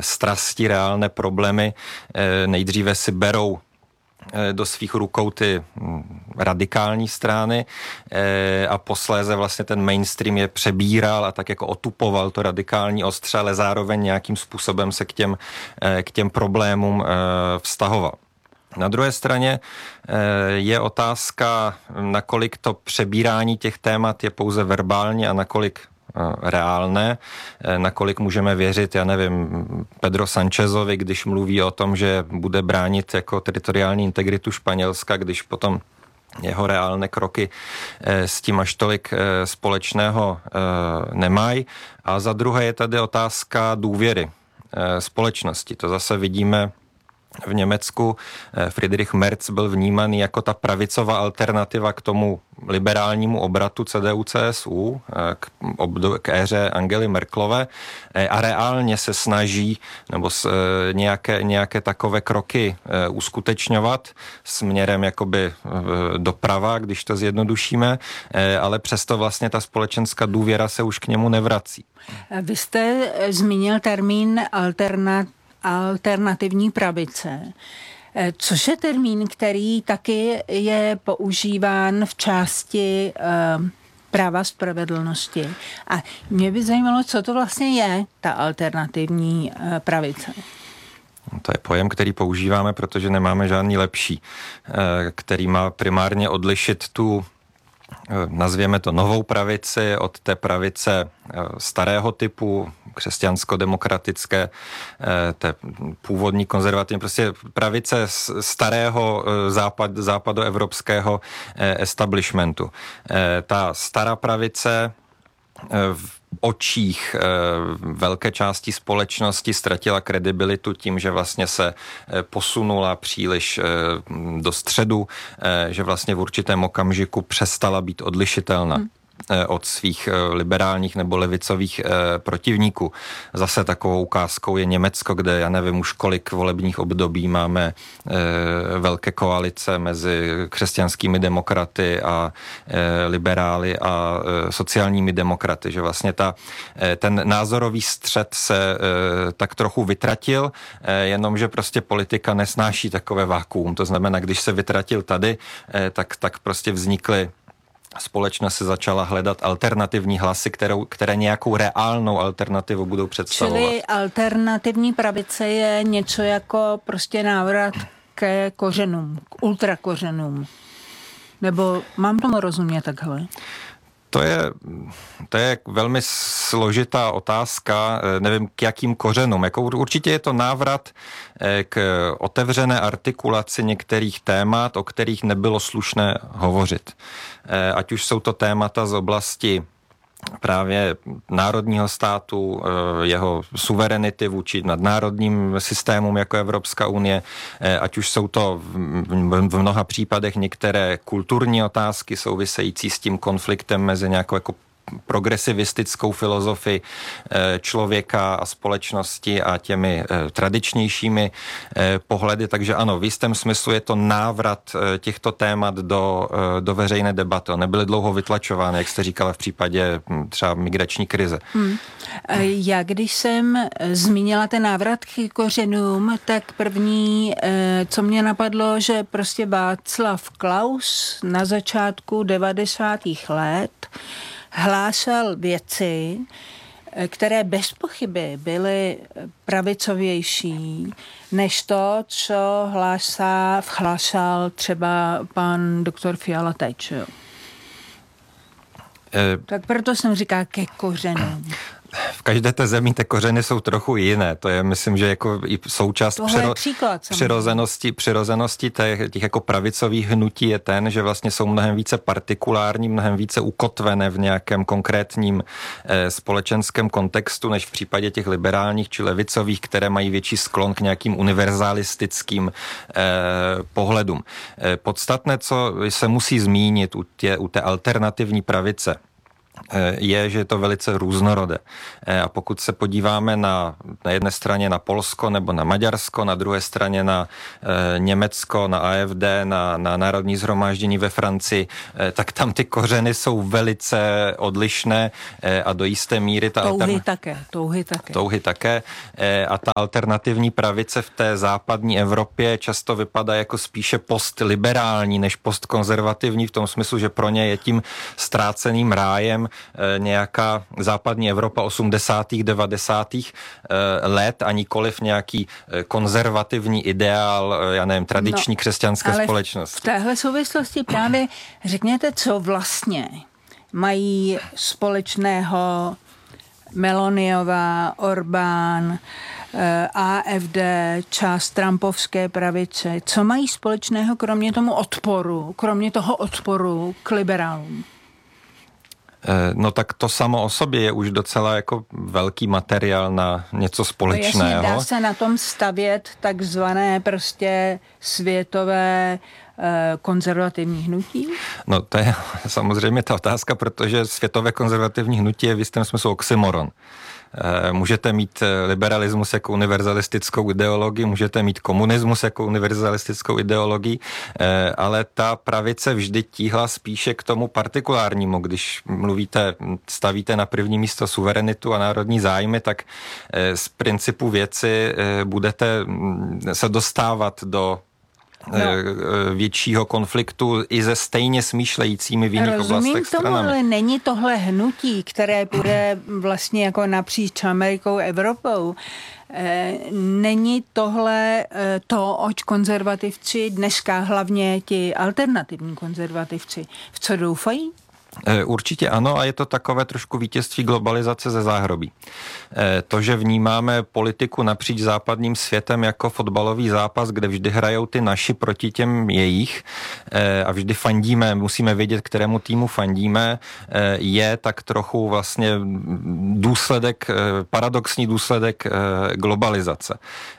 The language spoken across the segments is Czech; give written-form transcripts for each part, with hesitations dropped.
strasti, reálné problémy, nejdříve si berou do svých rukou ty radikální strany a posléze vlastně ten mainstream je přebíral a tak jako otupoval to radikální ostře, ale zároveň nějakým způsobem se k těm problémům vztahoval. Na druhé straně je otázka, nakolik to přebírání těch témat je pouze verbální a nakolik reálné, nakolik můžeme věřit, já nevím, Pedro Sanchezovi, když mluví o tom, že bude bránit jako teritoriální integritu Španělska, když potom jeho reálné kroky s tím až tolik společného nemají. A za druhé je tady otázka důvěry společnosti. To zase vidíme v Německu. Friedrich Merz byl vnímaný jako ta pravicová alternativa k tomu liberálnímu obratu CDU-CSU, k éře Angely Merkelové a reálně se snaží nebo nějaké takové kroky uskutečňovat směrem jakoby doprava, když to zjednodušíme, ale přesto vlastně ta společenská důvěra se už k němu nevrací. Vy jste zmínil termín alternativní pravice, což je termín, který taky je používán v části práva spravedlnosti. A mě by zajímalo, co to vlastně je, ta alternativní pravice. To je pojem, který používáme, protože nemáme žádný lepší, který má primárně odlišit tu, nazvěme to, novou pravici od té pravice starého typu, křesťansko-demokratické, té původní konzervativní, prostě pravice starého západoevropského establishmentu. Ta stará pravice v očích velké části společnosti ztratila kredibilitu tím, že vlastně se posunula příliš do středu, že vlastně v určitém okamžiku přestala být odlišitelná od svých liberálních nebo levicových protivníků. Zase takovou ukázkou je Německo, kde já nevím už kolik volebních období máme velké koalice mezi křesťanskými demokraty a liberály a sociálními demokraty, že vlastně ten názorový střet se tak trochu vytratil, jenomže prostě politika nesnáší takové vákuum. To znamená, když se vytratil tady, tak prostě vznikly společnost se začala hledat alternativní hlasy, které nějakou reálnou alternativu budou představovat. Čili alternativní pravice je něco jako prostě návrat ke kořenům, k ultrakořenům. Nebo mám tomu rozumět takhle? To je velmi složitá otázka, nevím k jakým kořenům. Jako určitě je to návrat k otevřené artikulaci některých témat, o kterých nebylo slušné hovořit. Ať už jsou to témata z oblasti právě národního státu, jeho suverenity vůči nadnárodním systémům jako Evropská unie, ať už jsou to v mnoha případech některé kulturní otázky související s tím konfliktem mezi nějakou jako progresivistickou filozofii člověka a společnosti a těmi tradičnějšími pohledy. Takže ano, v jistém smyslu je to návrat těchto témat do veřejné debaty. Nebyly dlouho vytlačovány, jak jste říkala v případě třeba migrační krize. Já když jsem zmínila ten návrat k kořenům, tak první, co mě napadlo, že prostě Václav Klaus na začátku 90. let hlásal věci, které bez pochyby byly pravicovější než to, co hlásal třeba pan doktor Fiala teď. Tak proto jsem říká ke kořenům. V každé té zemi ty kořeny jsou trochu jiné. To je, myslím, že jako i součást přirozenosti těch jako pravicových hnutí je ten, že vlastně jsou mnohem více partikulární, mnohem více ukotvené v nějakém konkrétním společenském kontextu, než v případě těch liberálních či levicových, které mají větší sklon k nějakým univerzalistickým pohledům. Podstatné, co se musí zmínit u té alternativní pravice, je, že je to velice různorodé. A pokud se podíváme na jedné straně na Polsko nebo na Maďarsko, na druhé straně na Německo, na AfD, na Národní shromáždění ve Francii, tak tam ty kořeny jsou velice odlišné a do jisté míry touhy také. A ta alternativní pravice v té západní Evropě často vypadá jako spíše postliberální než postkonzervativní v tom smyslu, že pro ně je tím ztráceným rájem nějaká západní Evropa 80. 90. let a nikoliv nějaký konzervativní ideál, já nevím, tradiční křesťanské společnosti. V téhle souvislosti právě řekněte, co vlastně mají společného Meloniová, Orbán, AfD, část trumpovské pravice. Co mají společného kromě toho odporu k liberálům? No tak to samo o sobě je už docela jako velký materiál na něco společného. Jasně, dá se na tom stavět takzvané prostě světové konzervativní hnutí? No to je samozřejmě ta otázka, protože světové konzervativní hnutí je v jistém smyslu oxymoron. Můžete mít liberalismus jako univerzalistickou ideologii, můžete mít komunismus jako univerzalistickou ideologii, ale ta pravice vždy tíhla spíše k tomu partikulárnímu. Když stavíte na první místo suverenitu a národní zájmy, tak z principu věci budete se dostávat do většího konfliktu i se stejně smýšlejícími v jiných oblastech stranami. Tomu, ale není tohle hnutí, které bude vlastně jako napříč Amerikou, Evropou, není tohle to, oč konzervativci dneska, hlavně ti alternativní konzervativci, v co doufají? Určitě ano a je to takové trošku vítězství globalizace ze záhrobí. To, že vnímáme politiku napříč západním světem jako fotbalový zápas, kde vždy hrajou ty naši proti těm jejich a vždy fandíme, musíme vědět, kterému týmu fandíme, je tak trochu vlastně paradoxní důsledek globalizace.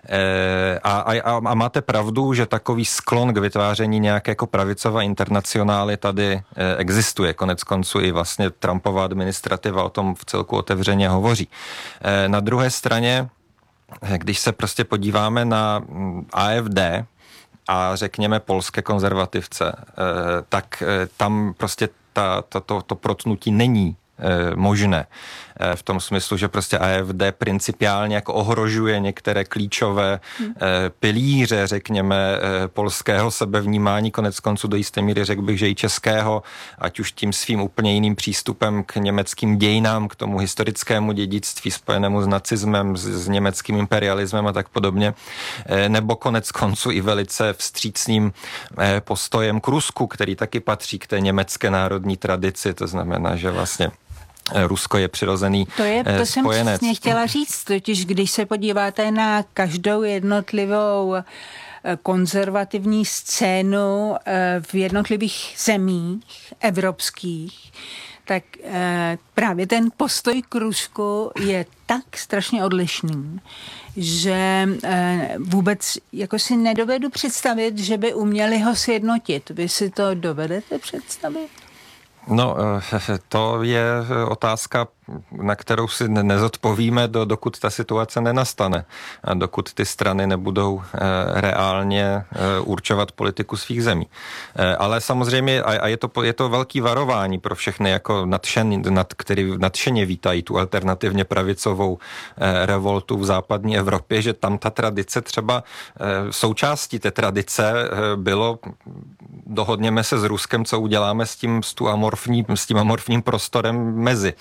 A máte pravdu, že takový sklon k vytváření nějaké jako pravicové internacionály tady existuje. Konec konců i vlastně Trumpova administrativa o tom v celku otevřeně hovoří. Na druhé straně, když se prostě podíváme na AfD a řekněme polské konzervativce, tak tam prostě to protnutí není možné. V tom smyslu, že prostě AfD principiálně jako ohrožuje některé klíčové pilíře, řekněme, polského sebevnímání, konec konců do jisté míry řekl bych, že i českého, ať už tím svým úplně jiným přístupem k německým dějinám, k tomu historickému dědictví spojenému s nacismem, s německým imperialismem a tak podobně, nebo konec konců i velice vstřícným postojem k Rusku, který taky patří k té německé národní tradici, to znamená, že vlastně Rusko je přirozený spojenec. To jsem přesně chtěla říct, totiž když se podíváte na každou jednotlivou konzervativní scénu v jednotlivých zemích evropských, tak právě ten postoj k Rusku je tak strašně odlišný, že vůbec jako si nedovedu představit, že by uměli ho sjednotit. Vy si to dovedete představit? No, to je otázka, na kterou si nezodpovíme, dokud ta situace nenastane. A dokud ty strany nebudou reálně určovat politiku svých zemí. Ale samozřejmě, a je to velký varování pro všechny, jako který nadšeně vítají tu alternativně pravicovou revoltu v západní Evropě, že tam ta tradice třeba součástí té tradice bylo, dohodněme se s Ruskem, co uděláme s tím amorfním prostorem mezi.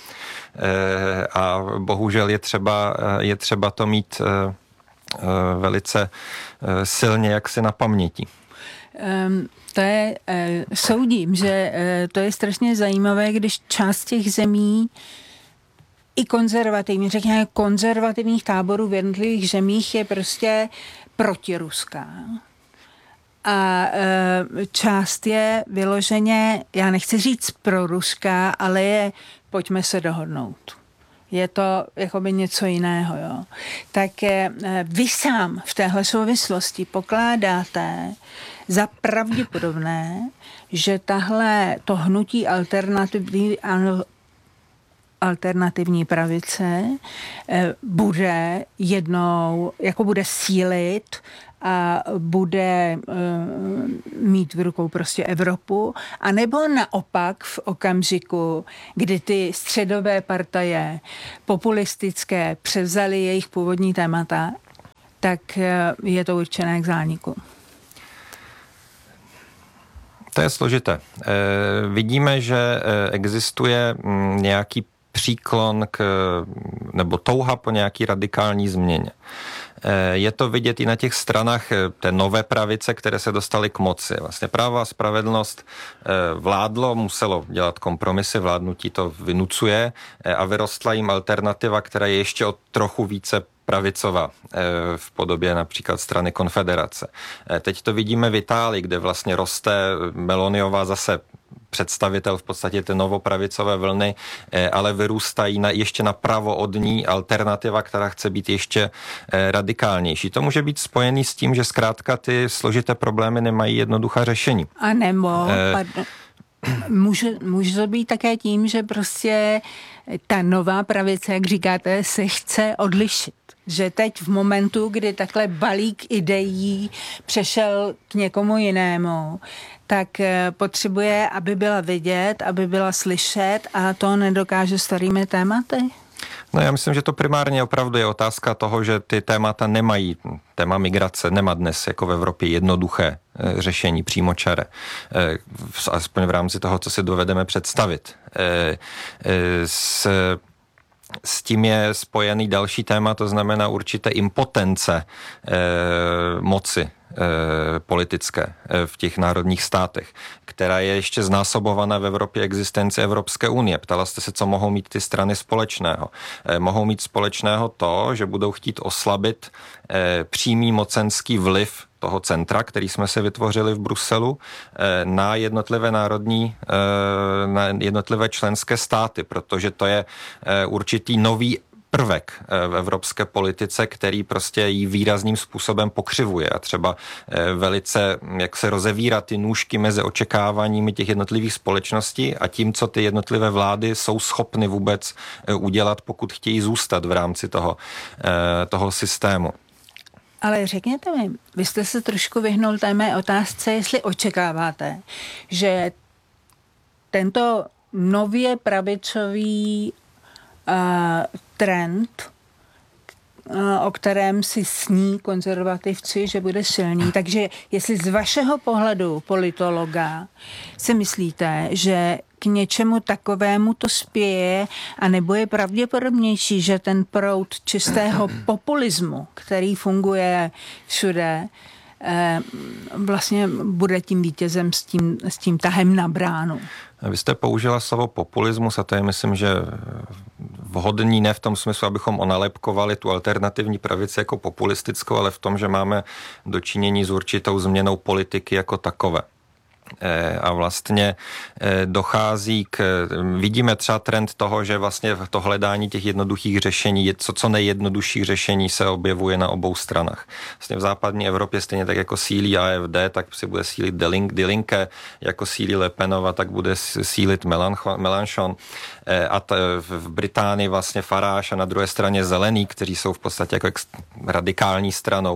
A bohužel je třeba to mít velice silně jaksi na paměti. Soudím, že to je strašně zajímavé, když část těch zemí i konzervativních táborů v jednotlivých zemích je prostě protiruská. A část je vyloženě, já nechci říct proruská, ale je pojďme se dohodnout. Je to jakoby něco jiného, jo. Tak vy sám v téhle souvislosti pokládáte za pravděpodobné, že to hnutí alternativní pravice bude jednou, jako bude sílit a bude mít v rukou prostě Evropu, anebo naopak v okamžiku, kdy ty středové partaje populistické převzaly jejich původní témata, tak je to určené k zániku. To je složité. Vidíme, že existuje nějaký příklon nebo touha po nějaký radikální změně. Je to vidět i na těch stranách té nové pravice, které se dostaly k moci. Vlastně Právo a spravedlnost vládlo, muselo dělat kompromisy, vládnutí to vynucuje a vyrostla jim alternativa, která je ještě o trochu více pravicová v podobě například strany Konfederace. Teď to vidíme v Itálii, kde vlastně roste Meloniová zase představitel v podstatě té novopravicové vlny, ale vyrůstají ještě napravo od ní alternativa, která chce být ještě radikálnější. To může být spojený s tím, že zkrátka ty složité problémy nemají jednoduchá řešení. A nebo, může to být také tím, že prostě ta nová pravice, jak říkáte, se chce odlišit. Že teď v momentu, kdy takhle balík ideí přešel k někomu jinému, tak potřebuje, aby byla vidět, aby byla slyšet a to nedokáže starými tématy. No já myslím, že to primárně opravdu je otázka toho, že ty témata nemají, téma migrace nemá dnes jako v Evropě jednoduché řešení přímočare, aspoň v rámci toho, co si dovedeme představit. S tím je spojený další téma, to znamená určité impotence moci politické v těch národních státech, která je ještě znásobovaná v Evropě existenci Evropské unie. Ptala jste se, co mohou mít ty strany společného. Mohou mít společného to, že budou chtít oslabit přímý mocenský vliv toho centra, který jsme si vytvořili v Bruselu, na jednotlivé na jednotlivé členské státy, protože to je určitý nový prvek v evropské politice, který prostě jí výrazným způsobem pokřivuje a třeba velice, jak se rozevírá ty nůžky mezi očekáváními těch jednotlivých společností a tím, co ty jednotlivé vlády jsou schopny vůbec udělat, pokud chtějí zůstat v rámci toho systému. Ale řekněte mi, vy jste se trošku vyhnul té mé otázce, jestli očekáváte, že tento nově pravicový trend, o kterém si sní konzervativci, že bude silný. Takže jestli z vašeho pohledu politologa si myslíte, že k něčemu takovému to spěje, anebo je pravděpodobnější, že ten proud čistého populismu, který funguje všude, vlastně bude tím vítězem s tím tahem na bránu. Vy jste použila slovo populismus a to je, myslím, že vhodný ne v tom smyslu, abychom onalepkovali tu alternativní pravici jako populistickou, ale v tom, že máme dočinění s určitou změnou politiky jako takové. A vlastně vidíme třeba trend toho, že vlastně to hledání těch jednoduchých řešení, co nejjednodušších řešení se objevuje na obou stranách. Vlastně v západní Evropě stejně tak jako sílí AfD, tak si bude sílit Die Linke, jako sílí Le Penova, tak bude sílit Mélenchon. A v Británii vlastně Farage a na druhé straně Zelený, kteří jsou v podstatě jako radikální stranou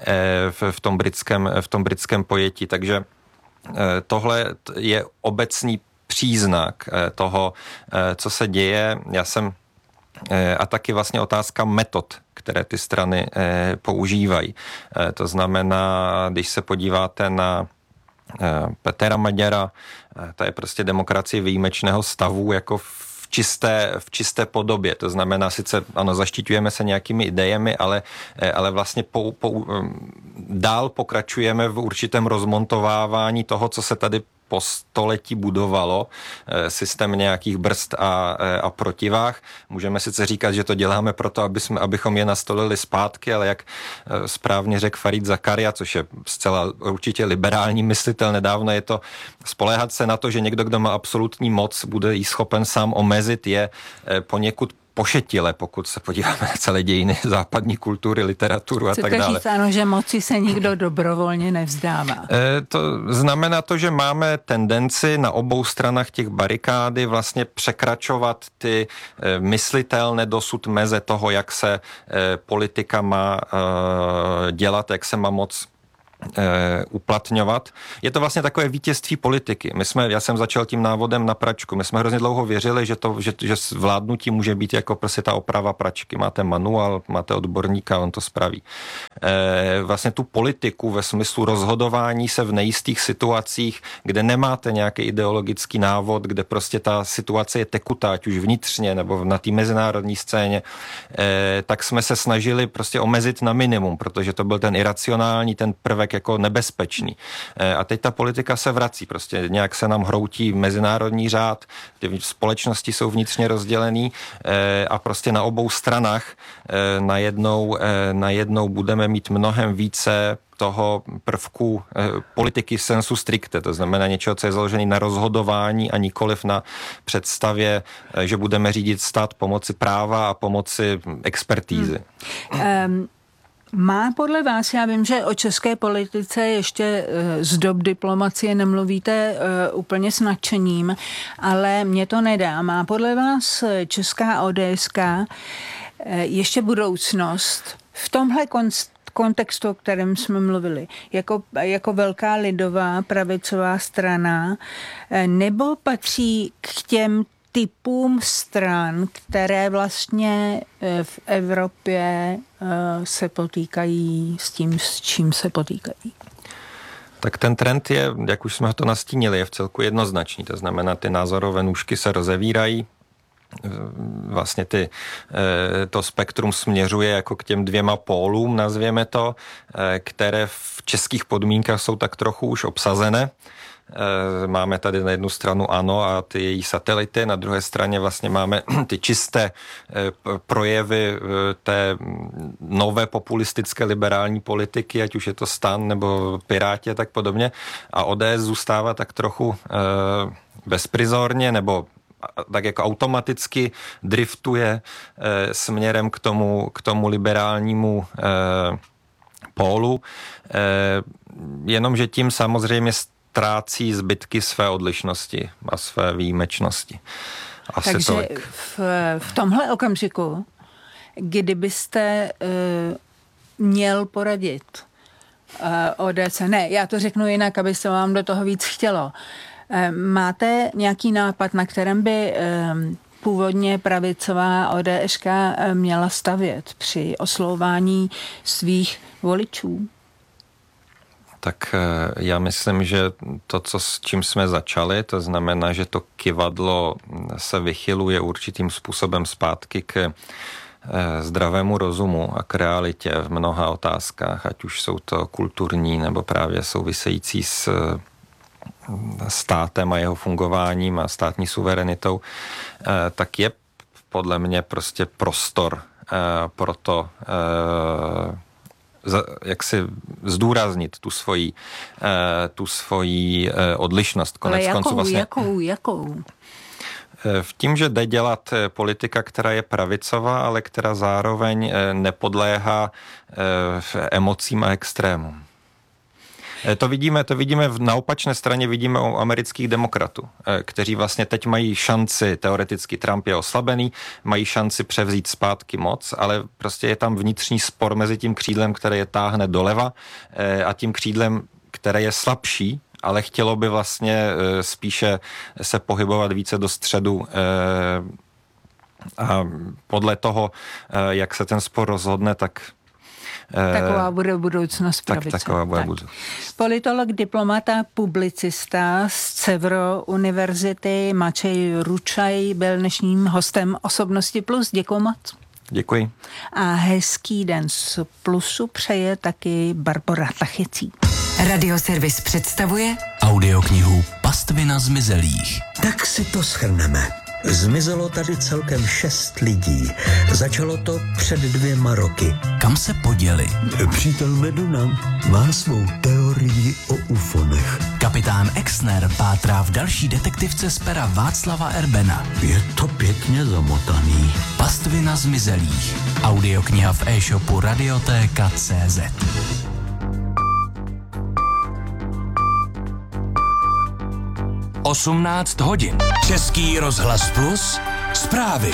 v tom britském pojetí. Takže tohle je obecný příznak toho, co se děje. A taky vlastně otázka metod, které ty strany používají. To znamená, když se podíváte na Petera Maďara, to je prostě demokracie výjimečného stavu, jako v čisté podobě. To znamená, sice ano, zaštiťujeme se nějakými idejemi, ale vlastně dál pokračujeme v určitém rozmontovávání toho, co se tady po století budovalo, systém nějakých brzd a protivách. Můžeme sice říkat, že to děláme proto, abychom je nastolili zpátky, ale jak správně řekl Farid Zakaria, což je zcela určitě liberální myslitel nedávno, je to spoléhat se na to, že někdo, kdo má absolutní moc, bude jí schopen sám omezit, je poněkud pošetile, pokud se podíváme na celé dějiny západní kultury, literaturu a tak dále. Chcete říct, ano, že moci se nikdo dobrovolně nevzdává. To znamená to, že máme tendenci na obou stranách těch barikády vlastně překračovat ty myslitelné dosud meze toho, jak se politika má dělat, jak se má moc uplatňovat. Je to vlastně takové vítězství politiky. Já jsem začal tím návodem na pračku. My jsme hrozně dlouho věřili, že vládnutí může být jako prostě ta oprava pračky. Máte manuál, máte odborníka, on to spraví. Vlastně tu politiku ve smyslu rozhodování se v nejistých situacích, kde nemáte nějaký ideologický návod, kde prostě ta situace je tekutá, ať už vnitřně nebo na té mezinárodní scéně, tak jsme se snažili prostě omezit na minimum, protože to byl ten iracionální, ten prvek jako nebezpečný. A teď ta politika se vrací, prostě nějak se nám hroutí mezinárodní řád, ty společnosti jsou rozdělený a prostě na obou stranách najednou budeme mít mnohem více toho prvku politiky sensu stricte, to znamená něčeho, co je založené na rozhodování a nikoliv na představě, že budeme řídit stát pomocí práva a pomocí expertízy. Má podle vás, já vím, že o české politice ještě z dob diplomacie nemluvíte úplně s nadšením, ale mě to nedá. Má podle vás česká ODSK ještě budoucnost v tomhle kontextu, o kterém jsme mluvili, jako velká lidová pravicová strana, nebo patří k těm typům stran, které vlastně v Evropě se potýkají s tím, s čím se potýkají? Tak ten trend je, jak už jsme to nastínili, je v celku jednoznačný. To znamená, ty názorové nůžky se rozevírají. Vlastně to spektrum směřuje jako k těm dvěma pólům, nazvěme to, které v českých podmínkách jsou tak trochu už obsazené. Máme tady na jednu stranu ANO a ty její satelity, na druhé straně vlastně máme ty čisté projevy té nové populistické liberální politiky, ať už je to STAN nebo Piráti a tak podobně. A ODS zůstává tak trochu bezprizorně nebo tak jako automaticky driftuje směrem k tomu liberálnímu pólu. Jenomže tím samozřejmě ztrácí zbytky své odlišnosti a své výjimečnosti. Asi takže tolik. V tomhle okamžiku, kdybyste měl poradit ODS, ne, já to řeknu jinak, aby se vám do toho víc chtělo. Máte nějaký nápad, na kterém by původně pravicová ODS měla stavět při oslovování svých voličů? Tak já myslím, že to, s čím jsme začali, to znamená, že to kyvadlo se vychyluje určitým způsobem zpátky k zdravému rozumu a k realitě v mnoha otázkách, ať už jsou to kulturní nebo právě související s státem a jeho fungováním a státní suverenitou, tak je podle mě prostě prostor pro to, jak si zdůraznit tu svoji odlišnost. Ale jakou? V tím, že jde dělat politika, která je pravicová, ale která zároveň nepodléhá emocím a extrémům. To vidíme na opačné straně, vidíme u amerických demokratů, kteří vlastně teď mají šanci, teoreticky Trump je oslabený, mají šanci převzít zpátky moc, ale prostě je tam vnitřní spor mezi tím křídlem, které je táhne doleva a tím křídlem, které je slabší, ale chtělo by vlastně spíše se pohybovat více do středu a podle toho, jak se ten spor rozhodne, tak taková bude budoucnost pravice. Taková bude budoucnost. Politolog, diplomata, publicista z Cevro univerzity Mačej Ručaj byl dnešním hostem Osobnosti Plus. Děkuji moc. Děkuji. A hezký den z Plusu přeje taky Barbora Tachecí. Radioservis představuje audioknihu Pastvina zmizelých. Tak si to shrneme. Zmizelo tady celkem 6 lidí. Začalo to před 2 roky. Kam se poděli? Přítel Meduna má svou teorii o ufonech. Kapitán Exner pátrá v další detektivce z pera Václava Erbena. Je to pěkně zamotaný. Pastvina zmizelých. Audiokniha v e-shopu Radiotéka.cz. Osmnáct hodin. Český rozhlas Plus. Zprávy.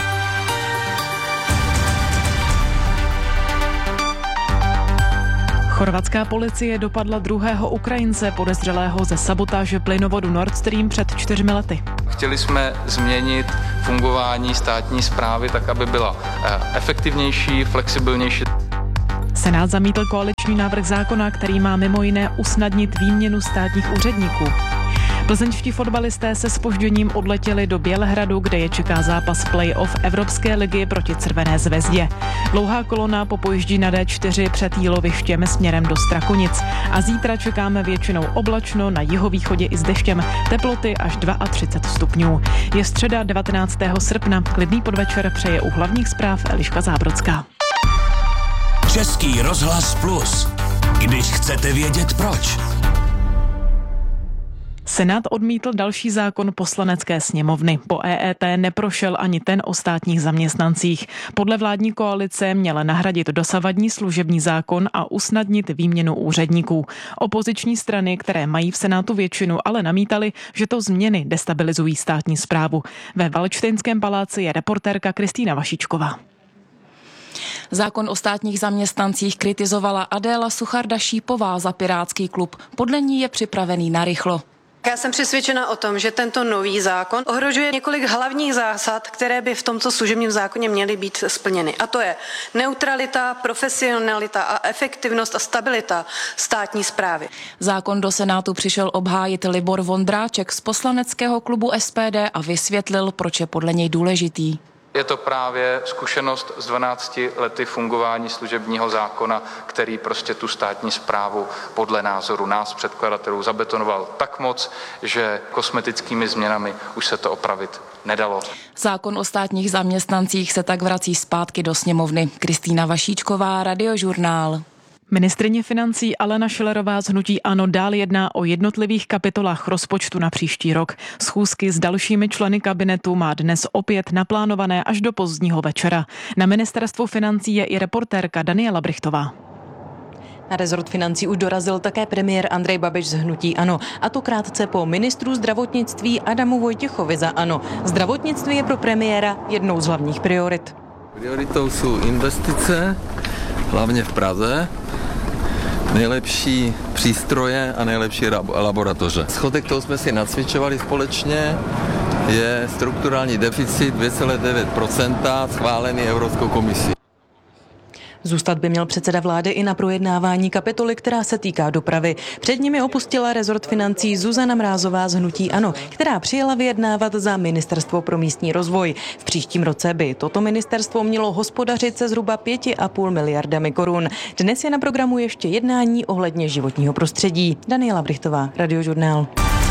Chorvatská policie dopadla druhého Ukrajince podezřelého ze sabotáže plynovodu Nord Stream před 4 lety. Chtěli jsme změnit fungování státní správy tak, aby byla efektivnější, flexibilnější. Senát zamítl koaliční návrh zákona, který má mimo jiné usnadnit výměnu státních úředníků. Plzeňští fotbalisté se zpožděním odletěli do Bělehradu, kde je čeká zápas play-off Evropské ligy proti Crvené zvezdě. Dlouhá kolona popojíždí na D4 před jílovištěm směrem do Strakonic a zítra čekáme většinou oblačno, na jihovýchodě i s deštěm, teploty až 32 stupňů. Je středa 19. srpna, klidný podvečer přeje u hlavních zpráv Eliška Zábrodská. Český rozhlas Plus. Když chcete vědět proč. Senát odmítl další zákon Poslanecké sněmovny. Po EET neprošel ani ten o státních zaměstnancích. Podle vládní koalice měl nahradit dosavadní služební zákon a usnadnit výměnu úředníků. Opoziční strany, které mají v Senátu většinu, ale namítali, že to změny destabilizují státní správu. Ve Valdštejnském paláci je reportérka Kristýna Vašíčková. Zákon o státních zaměstnancích kritizovala Adéla Sucharda-Šípová za Pirátský klub. Podle ní je připravený narychlo. Já jsem přesvědčena o tom, že tento nový zákon ohrožuje několik hlavních zásad, které by v tomto služebním zákoně měly být splněny. A to je neutralita, profesionalita a efektivnost a stabilita státní správy. Zákon do Senátu přišel obhájit Libor Vondráček z poslaneckého klubu SPD a vysvětlil, proč je podle něj důležitý. Je to právě zkušenost z 12 lety fungování služebního zákona, který prostě tu státní správu podle názoru nás předkladatelů zabetonoval tak moc, že kosmetickými změnami už se to opravit nedalo. Zákon o státních zaměstnancích se tak vrací zpátky do sněmovny. Kristýna Vašíčková, Radiožurnál. Ministryně financí Alena Schillerová z hnutí ANO dál jedná o jednotlivých kapitolách rozpočtu na příští rok. Schůzky s dalšími členy kabinetu má dnes opět naplánované až do pozdního večera. Na ministerstvu financí je i reportérka Daniela Brichtová. Na rezort financí už dorazil také premiér Andrej Babiš z hnutí ANO, a to krátce po ministru zdravotnictví Adamu Vojtěchovi za ANO. Zdravotnictví je pro premiéra jednou z hlavních priorit. Prioritou jsou investice, hlavně v Praze, nejlepší přístroje a nejlepší laboratoře. Schodek, toho jsme si nacvičovali společně, je strukturální deficit 2,9% schválený Evropskou komisí. Zůstat by měl předseda vlády i na projednávání kapitoly, která se týká dopravy. Před nimi opustila rezort financí Zuzana Mrázová z hnutí ANO, která přijela vyjednávat za Ministerstvo pro místní rozvoj. V příštím roce by toto ministerstvo mělo hospodařit se zhruba 5,5 miliardami korun. Dnes je na programu ještě jednání ohledně životního prostředí. Daniela Brichtová, Radiožurnál.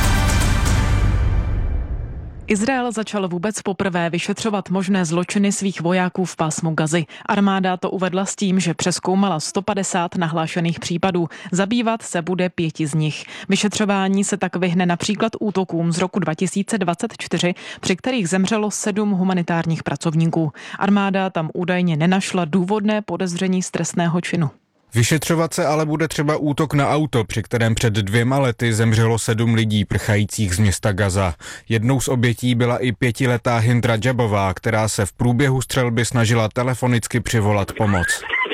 Izrael začal vůbec poprvé vyšetřovat možné zločiny svých vojáků v pásmu Gazy. Armáda to uvedla s tím, že přezkoumala 150 nahlášených případů. Zabývat se bude 5 z nich. Vyšetřování se tak vyhne například útokům z roku 2024, při kterých zemřelo 7 humanitárních pracovníků. Armáda tam údajně nenašla důvodné podezření z trestného činu. Vyšetřovat se ale bude třeba útok na auto, při kterém před 2 lety zemřelo 7 lidí prchajících z města Gaza. Jednou z obětí byla i 5letá Hind Radžabová, která se v průběhu střelby snažila telefonicky přivolat pomoc.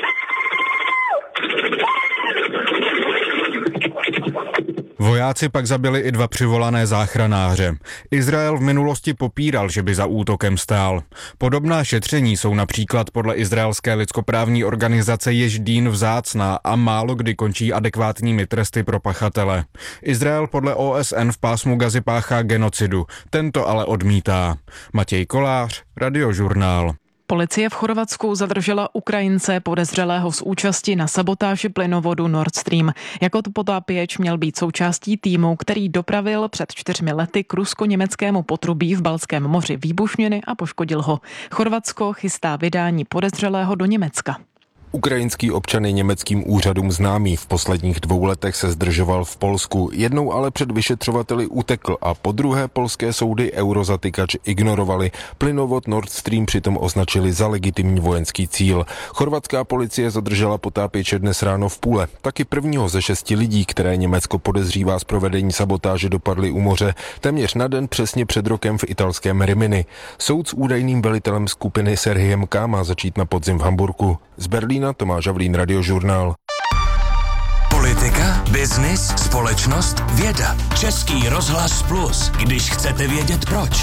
Vojáci pak zabili i 2 přivolané záchranáře. Izrael v minulosti popíral, že by za útokem stál. Podobná šetření jsou například podle izraelské lidskoprávní organizace Ježdín vzácná a málo kdy končí adekvátními tresty pro pachatele. Izrael podle OSN v pásmu Gazy páchá genocidu. Tento ale odmítá. Matěj Kolář, Radiožurnál. Policie v Chorvatsku zadržela Ukrajince podezřelého z účasti na sabotáži plynovodu Nord Stream. Jako potápěč měl být součástí týmu, který dopravil před 4 lety k rusko-německému potrubí v Baltském moři výbušniny a poškodil ho. Chorvatsko chystá vydání podezřelého do Německa. Ukrajinský občan je německým úřadům známý. V posledních 2 letech se zdržoval v Polsku. Jednou ale před vyšetřovateli utekl a podruhé polské soudy eurozatykač ignorovali. Plynovod Nord Stream přitom označili za legitimní vojenský cíl. Chorvatská policie zadržela potápěče dnes ráno v Pule. Taky prvního ze 6 lidí, které Německo podezřívá z provedení sabotáže, dopadli u moře. Téměř na den přesně před rokem v italském Rimini. Soud s údajným velitelem skupiny Serhiem K. má začít na podzim v Hamburku. Z Berlína Tomáš Havlín, Radiožurnál. Politika, biznis, společnost, věda. Český rozhlas Plus, když chcete vědět proč.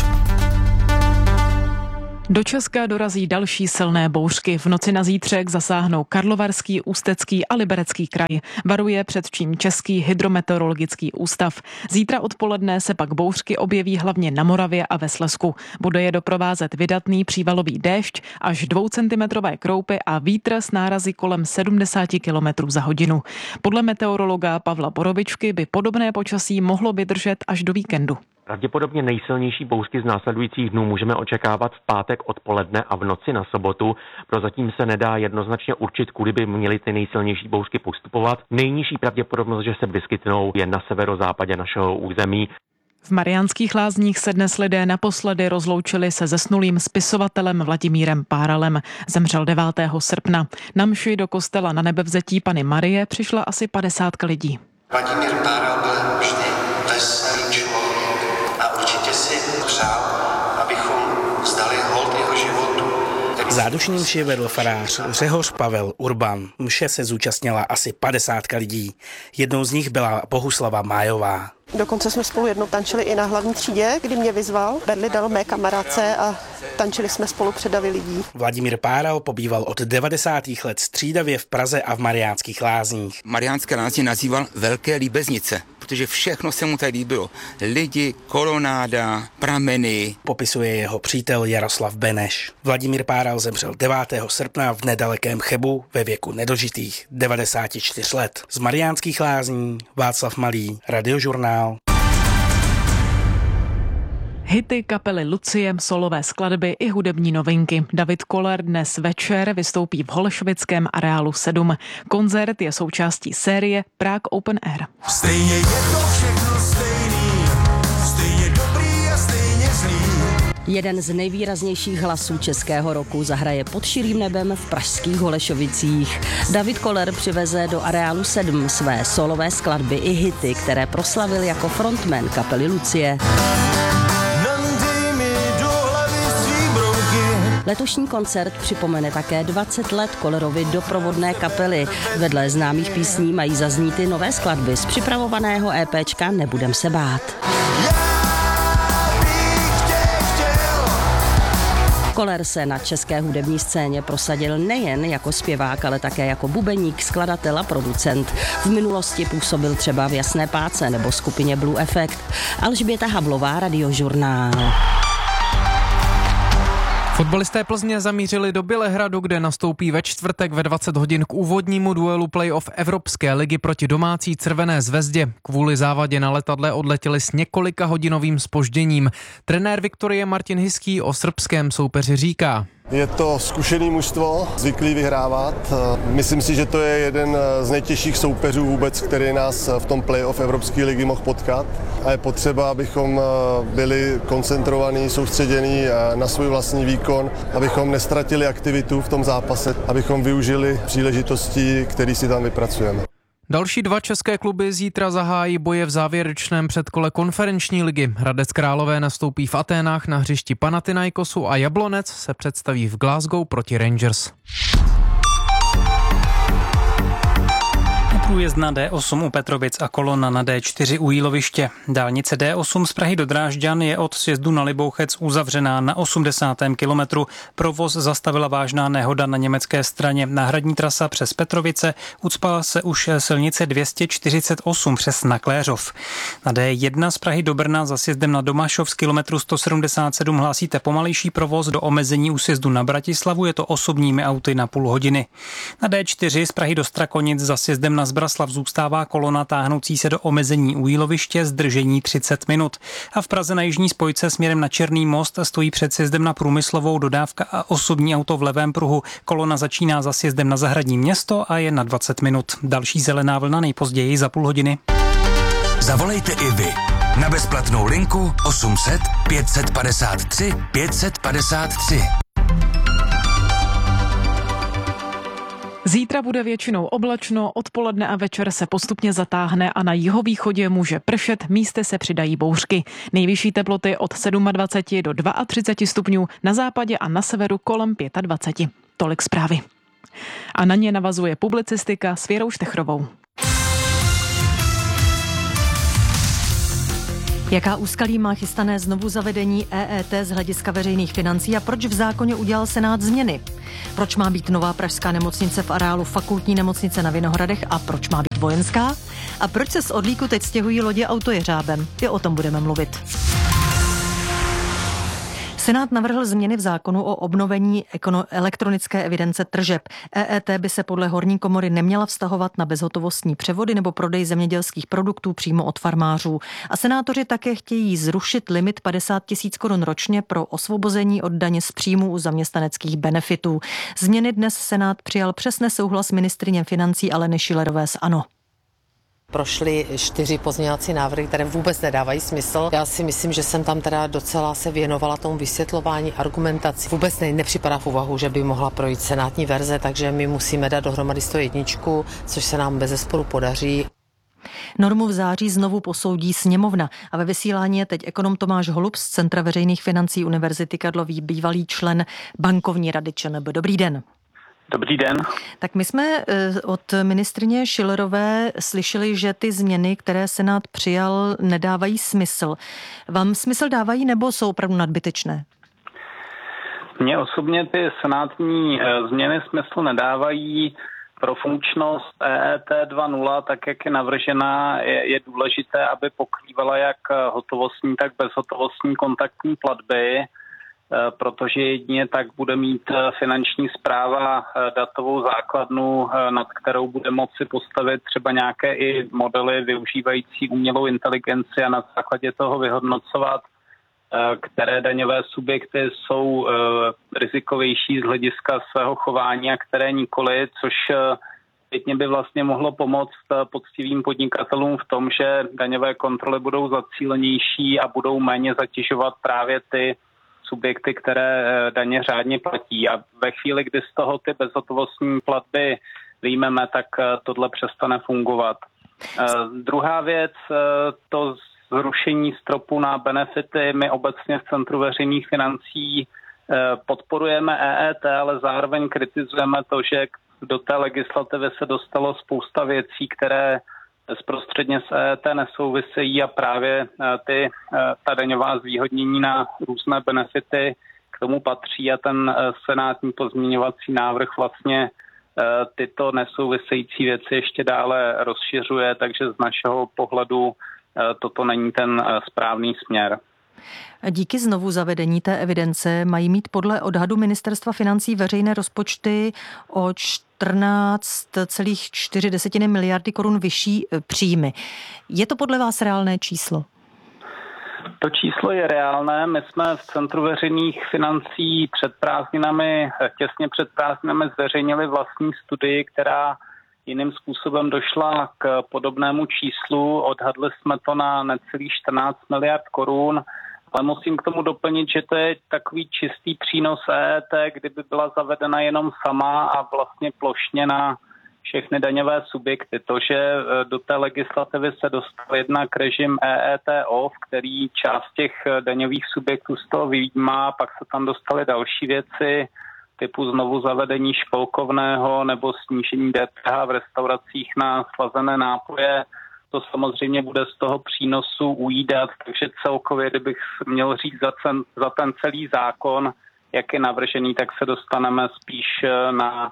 Do Česka dorazí další silné bouřky. V noci na zítřek zasáhnou Karlovarský, Ústecký a Liberecký kraj. Varuje před čím Český hydrometeorologický ústav. Zítra odpoledne se pak bouřky objeví hlavně na Moravě a ve Slezsku. Bude je doprovázet vydatný přívalový déšť, až 2centimetrové kroupy a vítr s nárazy kolem 70 km za hodinu. Podle meteorologa Pavla Borovičky by podobné počasí mohlo vydržet až do víkendu. Pravděpodobně nejsilnější bouřky z následujících dnů můžeme očekávat v pátek odpoledne a v noci na sobotu. Prozatím se nedá jednoznačně určit, kudy by měly ty nejsilnější bouřky postupovat. Nejnižší pravděpodobnost, že se vyskytnou, je na severozápadě našeho území. V Mariánských Lázních se dnes lidé naposledy rozloučili se zesnulým spisovatelem Vladimírem Páralem. Zemřel 9. srpna. Na mši do kostela Na Nebevzetí Panny Marie přišla asi 50 lidí. Vladimír Páral byl vždy veselý člověk a určitě si přál, abychom vzdali hold jeho životu. Zádušní mši vedl farář Řehoř Pavel Urban. Mše se zúčastnila asi 50 lidí. Jednou z nich byla Bohuslava Májová. Dokonce jsme spolu jednou tančili i na hlavní třídě, kdy mě vyzval. Berli dal mé kamarádce a tančili jsme spolu před davy lidí. Vladimír Páral pobýval od 90. let střídavě v Praze a v Mariánských Lázních. Mariánské Lázně nazýval Velké líbeznice, protože všechno se mu tady líbilo. Lidi, kolonáda, prameny. Popisuje jeho přítel Jaroslav Beneš. Vladimír Páral zemřel 9. srpna v nedalekém Chebu ve věku nedožitých 94 let. Z Mariánských Lázní Václav Malý, Radiožurnál. Hity kapely Lucie, solové skladby i hudební novinky. David Koller dnes večer vystoupí v Holešovickém areálu 7. Koncert je součástí série Prague Open Air. Stejně je to všechno stejný, stejně dobrý a stejně zlý. Jeden z nejvýraznějších hlasů českého roku zahraje pod širým nebem v pražských Holešovicích. David Koller přiveze do areálu 7 své solové skladby i hity, které proslavil jako frontman kapely Lucie. Letošní koncert připomene také 20 let Kollerovy doprovodné kapely. Vedle známých písní mají zaznít i nové skladby z připravovaného EPčka Nebudem se bát. Koller se na české hudební scéně prosadil nejen jako zpěvák, ale také jako bubeník, skladatel a producent. V minulosti působil třeba v Jasné páce nebo skupině Blue Effect. Alžběta Havlová, Radiožurnál. Fotbalisté Plzně zamířili do Bělehradu, kde nastoupí ve čtvrtek ve 20 hodin k úvodnímu duelu playoff Evropské ligy proti domácí Crvené zvezdě. Kvůli závadě na letadle odletěli s několika hodinovým zpožděním. Trenér Viktorie Martin Hiský o srbském soupeři říká: Je to zkušený mužstvo, zvyklý vyhrávat. Myslím si, že to je jeden z nejtěžších soupeřů vůbec, který nás v tom playoff Evropské ligy mohl potkat. A je potřeba, abychom byli koncentrovaní, soustředění na svůj vlastní výkon, abychom nestratili aktivitu v tom zápase, abychom využili příležitosti, které si tam vypracujeme. Další 2 české kluby zítra zahájí boje v závěrečném předkole konferenční ligy. Hradec Králové nastoupí v Aténách na hřišti Panathinaikosu a Jablonec se představí v Glasgow proti Rangers. Průjezdna D8 u Petrovic a kolona na D4 u Jíloviště. Dálnice D8 z Prahy do Drážďan je od sjezdu na Libouchec uzavřená na 80. kilometru. Provoz zastavila vážná nehoda na německé straně. Náhradní trasa přes Petrovice ucpala se už silnice 248 přes Nakléřov. Na D1 z Prahy do Brna za sjezdem na Domašov z kilometru 177 hlásíte pomalejší provoz do omezení u sjezdu na Bratislavu, je to osobními auty na půl hodiny. Na D4 z Prahy do Strakonic za sjezdem na Zbraslav zůstává kolona táhnoucí se do omezení u Jíloviště, zdržení 30 minut. A v Praze na jižní spojce směrem na Černý most stojí před sjezdem na Průmyslovou dodávka a osobní auto v levém pruhu. Kolona začíná za sjezdem na Zahradní Město a je na 20 minut. Další zelená vlna nejpozději za půl hodiny. Zavolejte i vy na bezplatnou linku 800 553 553. Zítra bude většinou oblačno, odpoledne a večer se postupně zatáhne a na jihovýchodě může pršet, místy se přidají bouřky. Nejvyšší teploty od 27 do 32 stupňů, na západě a na severu kolem 25. Tolik zprávy. A na ně navazuje publicistika s Věrou Štechrovou. Jaká úskalí má chystané znovu zavedení EET z hlediska veřejných financí a proč v zákoně udělal Senát změny? Proč má být nová pražská nemocnice v areálu fakultní nemocnice na Vinohradech a proč má být vojenská? A proč se z Odlíku teď stěhují lodě autojeřábem? I o tom budeme mluvit. Senát navrhl změny v zákonu o obnovení elektronické evidence tržeb. EET by se podle horní komory neměla vztahovat na bezhotovostní převody nebo prodej zemědělských produktů přímo od farmářů. A senátoři také chtějí zrušit limit 50 000 korun ročně pro osvobození od daně z příjmu u zaměstnaneckých benefitů. Změny dnes Senát přijal přes nesouhlas ministryně financí Aleny Schillerové z ANO. Prošly 4 pozměňovací návrhy, které vůbec nedávají smysl. Já si myslím, že jsem tam teda docela se věnovala tomu vysvětlování, argumentaci. Vůbec nepřipadá v úvahu, že by mohla projít senátní verze, takže my musíme dát dohromady 101, což se nám bezesporu podaří. Normu v září znovu posoudí sněmovna a ve vysílání je teď ekonom Tomáš Holub z Centra veřejných financí Univerzity Karlovy, bývalý člen bankovní rady ČNB. Dobrý den. Dobrý den. Tak my jsme od ministryně Schillerové slyšeli, že ty změny, které Senát přijal, nedávají smysl. Vám smysl dávají nebo jsou opravdu nadbytečné? Mně osobně ty senátní změny smysl nedávají. Pro funkčnost EET 2.0, tak jak je navržená, je důležité, aby pokrývala jak hotovostní, tak bezhotovostní kontaktní platby, protože jedině tak bude mít finanční správa datovou základnu, nad kterou bude moci postavit třeba nějaké i modely využívající umělou inteligenci a na základě toho vyhodnocovat, které daňové subjekty jsou rizikovější z hlediska svého chování a které nikoli, což zpětně by vlastně mohlo pomoct poctivým podnikatelům v tom, že daňové kontroly budou zacílenější a budou méně zatěžovat právě ty subjekty, které daně řádně platí. A ve chvíli, kdy z toho ty bezhotovostní platby vyjmeme, tak tohle přestane fungovat. Druhá věc, to zrušení stropu na benefity. My obecně v Centru veřejných financí podporujeme EET, ale zároveň kritizujeme to, že do té legislativy se dostalo spousta věcí, které bezprostředně s EET nesouvisejí a právě ta daňová zvýhodnění na různé benefity k tomu patří a ten senátní pozměňovací návrh vlastně tyto nesouvisející věci ještě dále rozšiřuje, takže z našeho pohledu toto není ten správný směr. Díky znovu zavedení té evidence mají mít podle odhadu Ministerstva financí veřejné rozpočty o 14,4 miliardy korun vyšší příjmy. Je to podle vás reálné číslo? To číslo je reálné. My jsme v Centru veřejných financí těsně před prázdninami zveřejnili vlastní studii, která jiným způsobem došla k podobnému číslu. Odhadli jsme to na necelých 14 miliard korun, ale musím k tomu doplnit, že to je takový čistý přínos EET, kdyby byla zavedena jenom sama a vlastně plošně na všechny daňové subjekty. To, že do té legislativy se dostal jednak režim EET-OFF, který část těch daňových subjektů z toho vyjímá, pak se tam dostaly další věci, typu znovu zavedení školkovného nebo snížení DPH v restauracích na slazené nápoje, to samozřejmě bude z toho přínosu ujídat, takže celkově, kdybych měl říct za ten celý zákon, jak je navržený, tak se dostaneme spíš na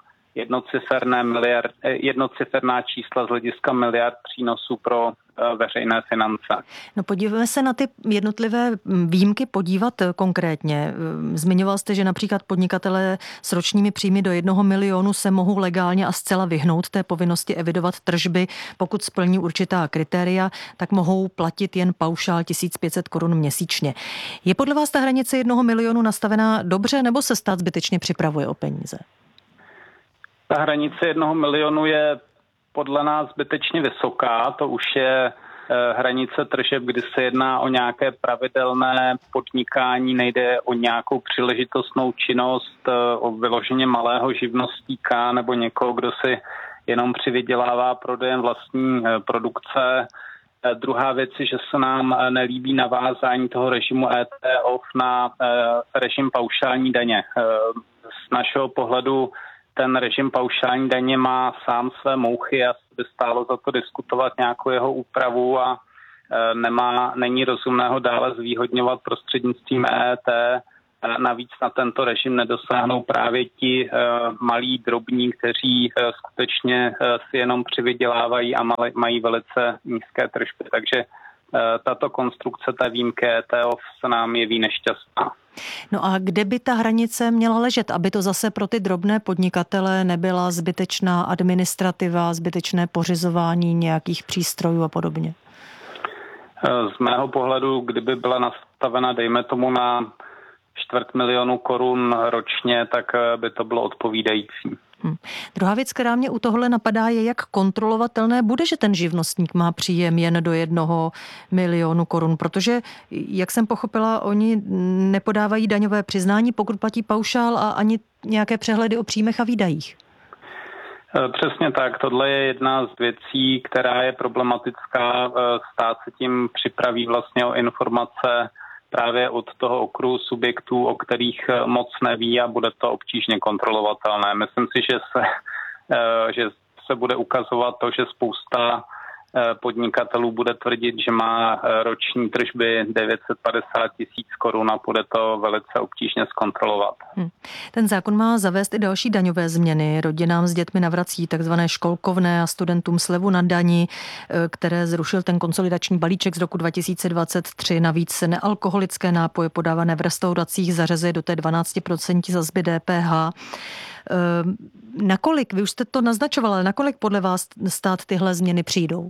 jednociferná čísla z hlediska miliard přínosů pro veřejné finance. No podívejme se na ty jednotlivé výjimky podívat konkrétně. Zmiňoval jste, že například podnikatelé s ročními příjmy do 1 milionu se mohou legálně a zcela vyhnout té povinnosti evidovat tržby. Pokud splní určitá kritéria, tak mohou platit jen paušál 1500 korun měsíčně. Je podle vás ta hranice 1 milionu nastavená dobře, nebo se stát zbytečně připravuje o peníze? Ta hranice 1 milionu je podle nás zbytečně vysoká. To už je hranice tržeb, kdy se jedná o nějaké pravidelné podnikání, nejde o nějakou příležitostnou činnost, o vyloženě malého živnostníka nebo někoho, kdo si jenom přivydělává prodejem vlastní produkce. Druhá věc je, že se nám nelíbí navázání toho režimu ET-off na režim paušální daně. Z našeho pohledu ten režim paušální daně má sám své mouchy a by stálo za to diskutovat nějakou jeho úpravu a není rozumné ho dále zvýhodňovat prostřednictvím EET. Navíc na tento režim nedosáhnou právě ti malí drobní, kteří skutečně si jenom přivydělávají a mají velice nízké tržby. Takže tato konstrukce té výjimky ET-off se nám jeví nešťastná. No a kde by ta hranice měla ležet, aby to zase pro ty drobné podnikatele nebyla zbytečná administrativa, zbytečné pořizování nějakých přístrojů a podobně? Z mého pohledu, kdyby byla nastavena, dejme tomu, na 250 000 korun ročně, tak by to bylo odpovídající. Druhá věc, která mě u tohle napadá, je, jak kontrolovatelné bude, že ten živnostník má příjem jen do 1 milionu korun, protože, jak jsem pochopila, oni nepodávají daňové přiznání, pokud platí paušál a ani nějaké přehledy o příjmech a výdajích. Přesně tak, tohle je jedna z věcí, která je problematická. Stát se tím připraví vlastně o informace právě od toho okruhu subjektů, o kterých moc neví a bude to obtížně kontrolovatelné. Myslím si, že se bude ukazovat to, že spousta podnikatelů bude tvrdit, že má roční tržby 950 000 korun a bude to velice obtížně zkontrolovat. Ten zákon má zavést i další daňové změny. Rodinám s dětmi navrací takzvané školkovné a studentům slevu na dani, které zrušil ten konsolidační balíček z roku 2023. Navíc nealkoholické nápoje podávané v restauracích zařazuje do té 12% sazby DPH. Nakolik, vy už jste to naznačoval, ale nakolik podle vás stát tyhle změny přijdou?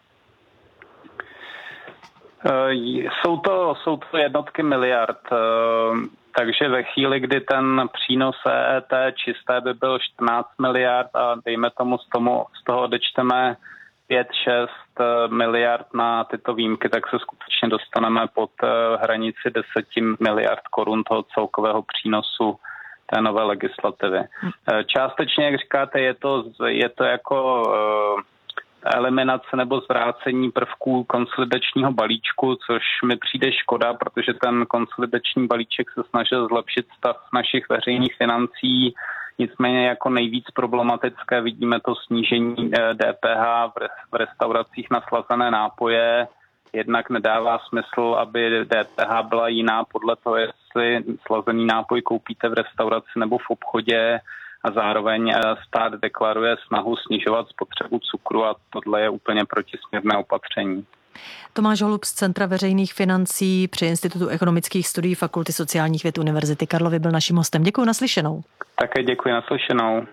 Jsou to jednotky miliard, takže ve chvíli, kdy ten přínos EET čisté by byl 14 miliard a dejme tomu z toho odečteme 5-6 miliard na tyto výjimky, tak se skutečně dostaneme pod hranici 10 miliard korun toho celkového přínosu té nové legislativy. Částečně, jak říkáte, je to jako eliminace nebo zvrácení prvků konsolidačního balíčku, což mi přijde škoda, protože ten konsolidační balíček se snažil zlepšit stav našich veřejných financí. Nicméně jako nejvíc problematické vidíme to snížení DPH v restauracích na slazené nápoje. Jednak nedává smysl, aby DPH byla jiná podle toho, jestli slazený nápoj koupíte v restauraci nebo v obchodě, a zároveň stát deklaruje snahu snižovat spotřebu cukru a tohle je úplně protisměrné opatření. Tomáš Holub z Centra veřejných financí při Institutu ekonomických studií Fakulty sociálních věd Univerzity Karlovy byl naším hostem. Děkuji, naslyšenou. Také děkuji, naslyšenou.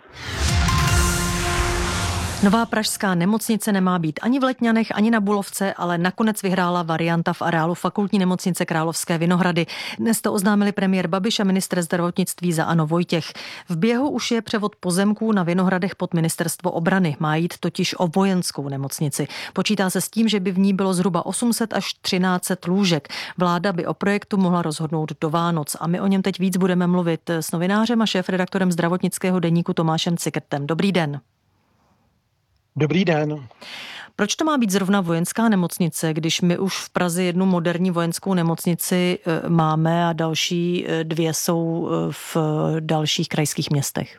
Nová pražská nemocnice nemá být ani v Letňanech, ani na Bulovce, ale nakonec vyhrála varianta v areálu Fakultní nemocnice Královské Vinohrady. Dnes to oznámili premiér Babiš a ministr zdravotnictví za ANO Vojtěch. V běhu už je převod pozemků na Vinohradech pod ministerstvo obrany. Má jít totiž o vojenskou nemocnici. Počítá se s tím, že by v ní bylo zhruba 800 až 1300 lůžek. Vláda by o projektu mohla rozhodnout do Vánoc. A my o něm teď víc budeme mluvit s novinářem a šéfredaktorem zdravotnického deníku Tomášem Cikrtem. Dobrý den. Dobrý den. Proč to má být zrovna vojenská nemocnice, když my už v Praze jednu moderní vojenskou nemocnici máme a další 2 jsou v dalších krajských městech?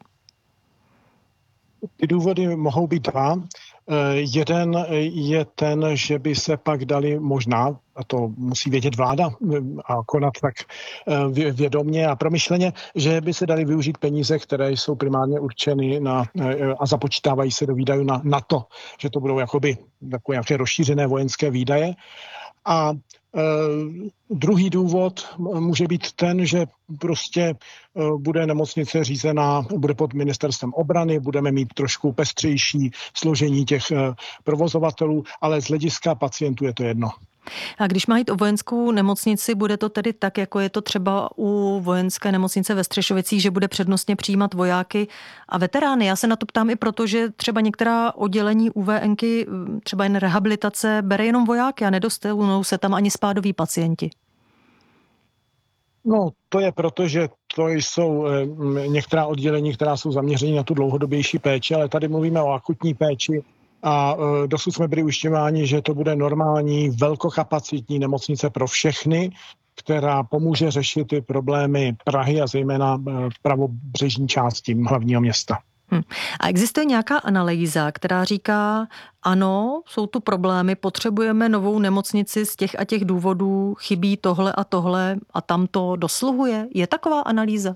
Ty důvody mohou být 2. Jeden je ten, že by se pak dali možná, a to musí vědět vláda a konat tak vědomně a promyšleně, že by se dali využít peníze, které jsou primárně určeny a započítávají se do výdajů na to, že to budou jakoby takové nějaké rozšířené vojenské výdaje. A druhý důvod může být ten, že prostě bude nemocnice řízená, bude pod ministerstvem obrany, budeme mít trošku pestřejší složení těch provozovatelů, ale z hlediska pacientů je to jedno. A když má jít o vojenskou nemocnici, bude to tedy tak, jako je to třeba u vojenské nemocnice ve Střešovicích, že bude přednostně přijímat vojáky a veterány? Já se na to ptám i proto, že třeba některá oddělení UVNky, třeba jen rehabilitace, bere jenom vojáky a nedostanou se tam ani spádoví pacienti. No, to je proto, že to jsou některá oddělení, která jsou zaměřeny na tu dlouhodobější péči, ale tady mluvíme o akutní péči. A dosud jsme byli ujišťováni, že to bude normální velkokapacitní nemocnice pro všechny, která pomůže řešit ty problémy Prahy a zejména pravobřežní části hlavního města. A existuje nějaká analýza, která říká, ano, jsou tu problémy, potřebujeme novou nemocnici z těch a těch důvodů, chybí tohle a tam to dosluhuje? Je taková analýza?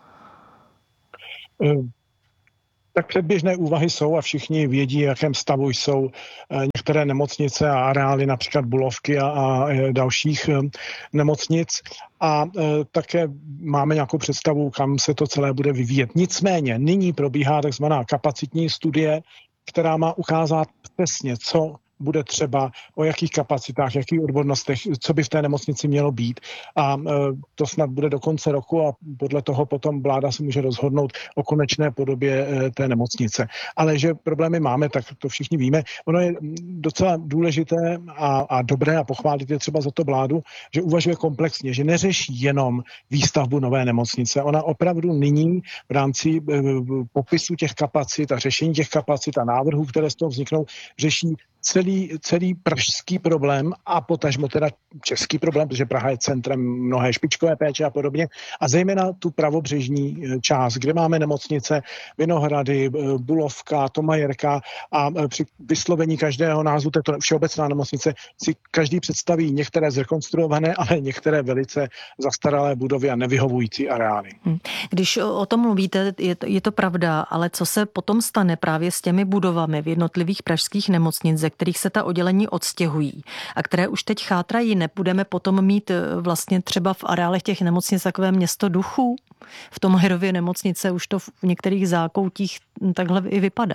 Tak předběžné úvahy jsou a všichni vědí, v jakém stavu jsou některé nemocnice a areály, například Bulovky a dalších nemocnic. A také máme nějakou představu, kam se to celé bude vyvíjet. Nicméně nyní probíhá takzvaná kapacitní studie, která má ukázat přesně, co bude třeba, o jakých kapacitách, jakých odbornostech, co by v té nemocnici mělo být. A to snad bude do konce roku a podle toho potom vláda se může rozhodnout o konečné podobě té nemocnice. Ale že problémy máme, tak to všichni víme. Ono je docela důležité a dobré a pochválit je třeba za to vládu, že uvažuje komplexně, že neřeší jenom výstavbu nové nemocnice. Ona opravdu nyní v rámci popisu těch kapacit a řešení těch kapacit a návrhů, které z toho vzniknou, řeší celý pražský problém a potažmo teda český problém, protože Praha je centrem mnohé špičkové péče a podobně, a zejména tu pravobřežní část, kde máme nemocnice Vinohrady, Bulovka, Tomajerka a při vyslovení každého názvu této všeobecná nemocnice si každý představí některé zrekonstruované, ale některé velice zastaralé budovy a nevyhovující areály. Když o tom mluvíte, je to pravda, ale co se potom stane právě s těmi budovami v jednotlivých pražských nemocnic, ze kterých se ta oddělení odstěhují a které už teď chátrají, nebudeme potom mít vlastně třeba v areálech těch nemocnic takové město duchů? V tom Herově nemocnice už to v některých zákoutích takhle i vypadá.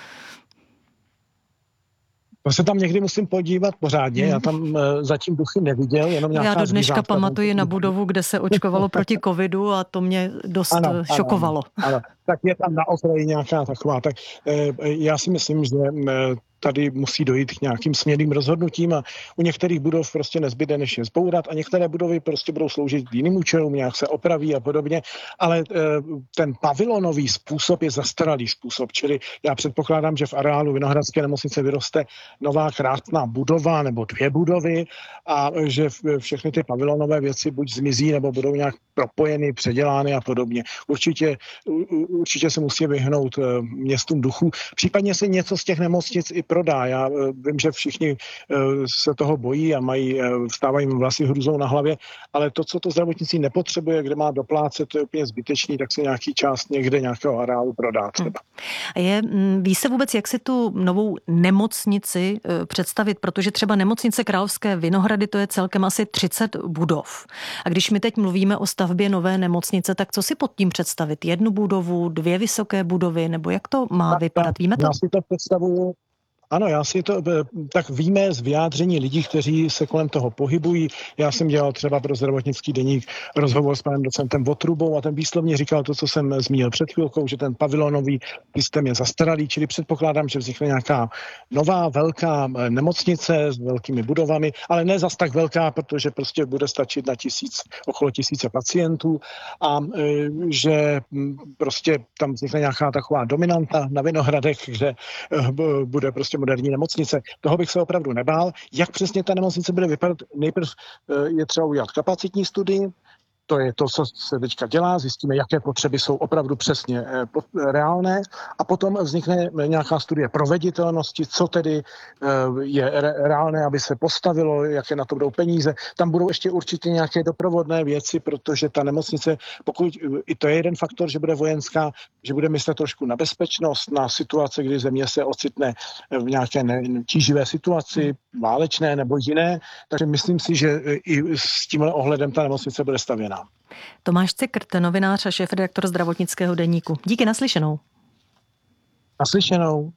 To se tam někdy musím podívat pořádně, já tam zatím duchy neviděl, jenom nějaká Já do dneška zvířátka pamatuji na budovu, kde se očkovalo proti covidu a to mě dost šokovalo. Ano. Tak je tam na okraji nějaká taková. Tak já si myslím, že tady musí dojít k nějakým směrným rozhodnutím a u některých budov prostě nezbyde, než je zbourat a některé budovy prostě budou sloužit k jiným účelům, nějak se opraví a podobně, ale ten pavilonový způsob je zastaralý způsob, čili já předpokládám, že v areálu Vinohradské nemocnice vyroste nová krásná budova nebo 2 budovy a že všechny ty pavilonové věci buď zmizí nebo budou nějak propojeny, předělány a podobně. Určitě se musí vyhnout městům duchů. Případně se něco z těch nemocnic i prodá. Já vím, že všichni se toho bojí a vstávají vlasy hrůzou na hlavě, ale to, co to zdravotnictví nepotřebuje, kde má doplácet, to je úplně zbytečný, tak se nějaký část někde nějakého areálu prodá třeba. Ví se vůbec, jak si tu novou nemocnici představit, protože třeba nemocnice Královské Vinohrady, to je celkem asi 30 budov. A když my teď mluvíme o stavbě nové nemocnice, tak co si pod tím představit? 1 budovu, 2 vysoké budovy, nebo jak to má vypadat? Víme to? Já si to představuju. Ano, já si to tak víme z vyjádření lidí, kteří se kolem toho pohybují. Já jsem dělal třeba pro zdravotnický deník rozhovor s panem docentem Votrubou a ten výslovně říkal to, co jsem zmínil před chvilkou, že ten pavilonový systém je zastaralý, čili předpokládám, že vznikne nějaká nová velká nemocnice s velkými budovami, ale ne zas tak velká, protože prostě bude stačit na okolo 1000 pacientů a že prostě tam vznikne nějaká taková dominanta na Vinohradech, kde bude prostě moderní nemocnice. Toho bych se opravdu nebál. Jak přesně ta nemocnice bude vypadat? Nejprv je třeba udělat kapacitní studii, to je to, co se teďka dělá, zjistíme, jaké potřeby jsou opravdu přesně reálné a potom vznikne nějaká studie proveditelnosti, co tedy je reálné, aby se postavilo, jaké na to budou peníze. Tam budou ještě určitě nějaké doprovodné věci, protože ta nemocnice, pokud i to je jeden faktor, že bude vojenská, že bude myslet trošku na bezpečnost, na situace, kdy země se ocitne v nějaké tíživé situaci, válečné nebo jiné, takže myslím si, že i s tímhle ohledem ta nemocnice bude stavěná. Tomáš Cikrt, novinář a šéfredaktor Zdravotnického deníku. Díky, naslyšenou. Naslyšenou.